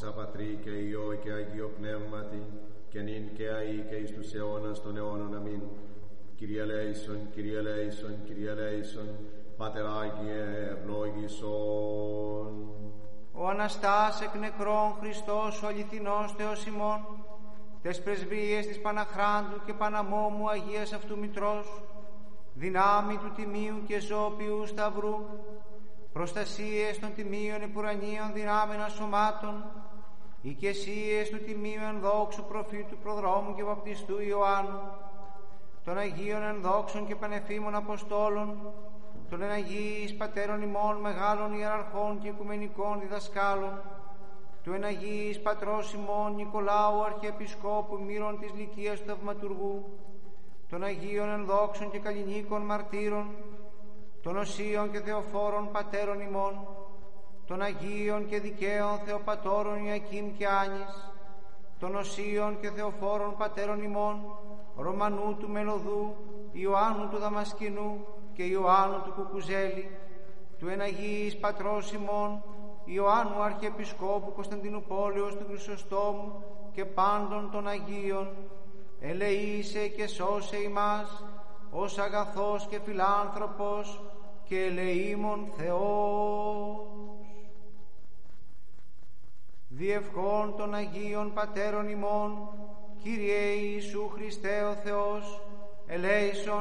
Δόξα Πατρί και Υιό και Αγίο Πνεύματι, και νυν και αεί και εις τους αιώνας των αιώνων. Αμήν. Kyrie eleison, Kyrie eleison, Kyrie eleison, Πάτερ Άγιε ευλόγησον. Ο Αναστάς εκ νεκρών Χριστός, ο αληθινός Θεός ημών, τες πρεσβείες της Παναχράντου και Παναμόμου Αγίας αυτού Μητρός, δυνάμει του Τιμίου και Ζώπιου Σταυρού, προστασίες των Τιμίων επουρανίων δυνάμενα σωμάτων, οικεσίες του Τιμίου ενδόξου προφήτου προδρόμου και βαπτιστού Ιωάννου, των Αγίων ενδόξων και πανεφήμων Αποστόλων, των εναγίης πατέρων ημών μεγάλων ιεραρχών και οικουμενικών διδασκάλων, του εναγίης πατρός ημών Νικολάου Αρχιεπισκόπου Μύρων της Λυκίας του Θαυματουργού, των Αγίων ενδόξων και καλλινίκων μαρτύρων, των οσίων και θεοφόρων πατέρων ημών, των Αγίων και δικαίων Θεοπατώρων Ιακήμ και Άνης, των οσίων και θεοφόρων πατέρων ημών, Ρωμανού του Μελωδού, Ιωάννου του Δαμασκηνού και Ιωάννου του Κουκουζέλη, του εναγίης πατρός ημών Ιωάννου Αρχιεπισκόπου Κωνσταντινουπόλεως του Χρυσοστόμου και πάντων των Αγίων, ελεήσε και σώσε ημάς ως αγαθός και φιλάνθρωπος και ελεήμων Θεός. Διευχών των Αγίων Πατέρων ημών, Κύριε Ιησού Χριστέ ο Θεός, ελέησον